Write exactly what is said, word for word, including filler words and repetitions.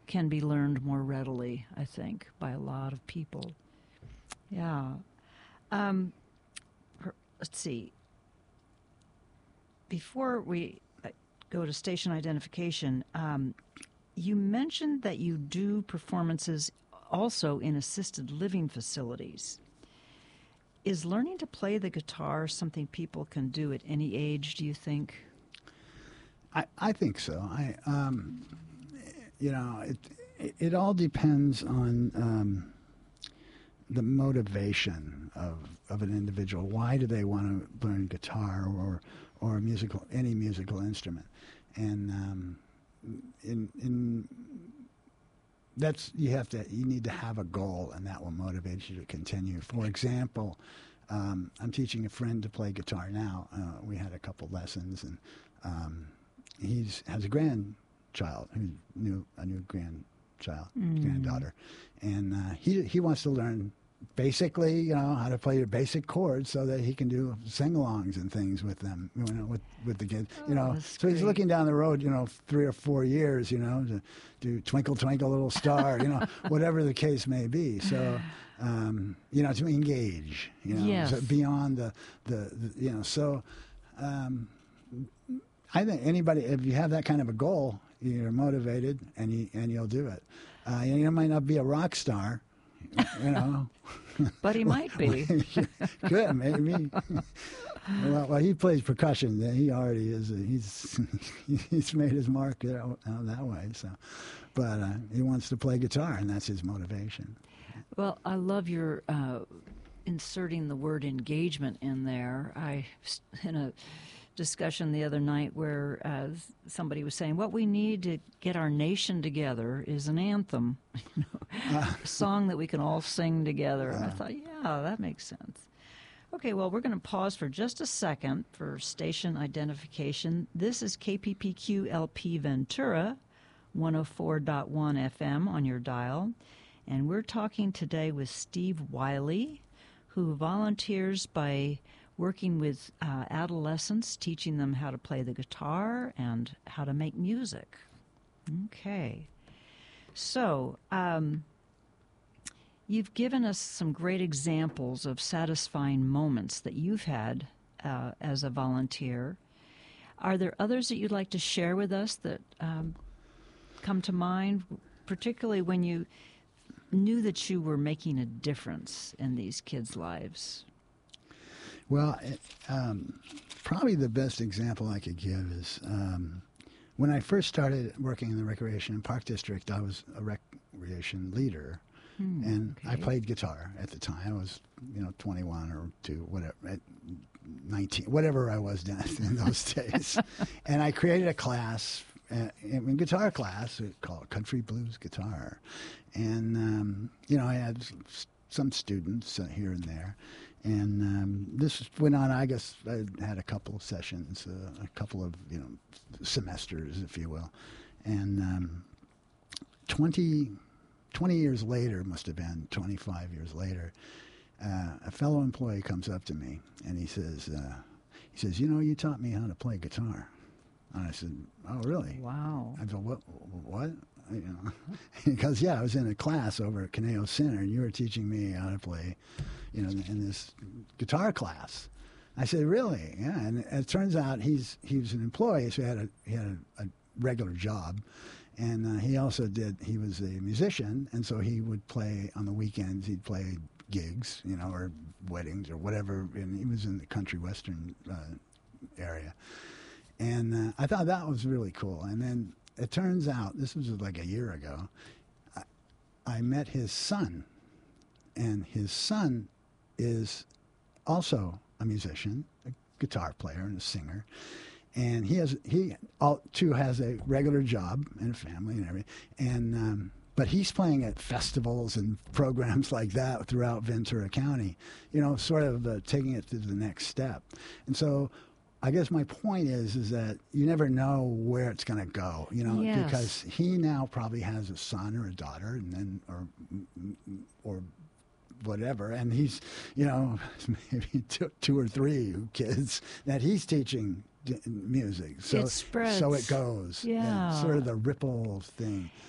can be learned more readily, I think, by a lot of people. Yeah. Um, let's see. Before we go to station identification, um, you mentioned that you do performances also in assisted living facilities. Is learning to play the guitar something people can do at any age, do you think? I, I think so. I, um, you know, it, it, it all depends on um, the motivation of, of an individual. Why do they want to learn guitar or or musical any musical instrument? And um, in in that's you have to you need to have a goal, and that will motivate you to continue. For example, um, I'm teaching a friend to play guitar now. Uh, we had a couple lessons, and um, he's has a grandchild, who new a new grandchild, mm. granddaughter, and uh, he he wants to learn basically, you know, how to play your basic chords so that he can do sing-alongs and things with them, you know, with, with the kids, you know. Oh, so he's looking down the road, you know, three or four years, you know, to do Twinkle, Twinkle, Little Star, you know, whatever the case may be. So, um, you know, to engage, you know, yes. so beyond the, the, the, you know, so um, I think anybody, if you have that kind of a goal, you're motivated and, you, and you'll do it. Uh, you, know, you might not be a rock star, you know. But he might be. Good, maybe. well, well, he plays percussion. He already is. A, he's he's made his mark there, uh, that way. So, but uh, he wants to play guitar, and that's his motivation. Well, I love your uh, inserting the word engagement in there. I in a discussion the other night where uh, somebody was saying what we need to get our nation together is an anthem, you know, uh, a song that we can all sing together. Uh, and I thought, yeah, that makes sense. Okay, well, we're going to pause for just a second for station identification. This is K P P Q L P Ventura, one oh four point one F M on your dial, and we're talking today with Steve Wiley, who volunteers by working with uh, adolescents, teaching them how to play the guitar and how to make music. Okay. So, um, you've given us some great examples of satisfying moments that you've had uh, as a volunteer. Are there others that you'd like to share with us that um, come to mind, particularly when you knew that you were making a difference in these kids' lives? Well, it, um, probably the best example I could give is um, when I first started working in the Recreation and Park District, I was a recreation leader, hmm, and okay. I played guitar at the time. I was, you know, twenty-one or two, whatever, at nineteen, whatever I was in those days. And I created a class, uh, in guitar class, called Country Blues Guitar. And, um, you know, I had some students uh, here and there. And um, this went on, I guess I had a couple of sessions, uh, a couple of, you know, semesters, if you will. And um, twenty, twenty years later, must have been twenty-five years later, uh, a fellow employee comes up to me and he says, uh, he says, you know, you taught me how to play guitar. And I said, oh, really? Wow. I said, what? What? You know, because yeah, I was in a class over at Caneo Center, and you were teaching me how to play, you know, in this guitar class. I said, really? Yeah. And it turns out he's he was an employee, so he had a he had a, a regular job, and uh, he also did. He was a musician, and so he would play on the weekends. He'd play gigs, you know, or weddings or whatever. And he was in the country western uh, area, and uh, I thought that was really cool. And then it turns out, this was like a year ago, I, I met his son, and his son is also a musician, a guitar player and a singer, and he has he all, too has a regular job and a family and everything, and um, but he's playing at festivals and programs like that throughout Ventura County, you know, sort of uh, taking it to the next step. And so I guess my point is is that you never know where it's going to go, you know, yes. because he now probably has a son or a daughter, and then or or whatever, and he's, you know, maybe two, two or three kids that he's teaching d- music. So it spreads. So it goes. Yeah. yeah. Sort of the ripple thing.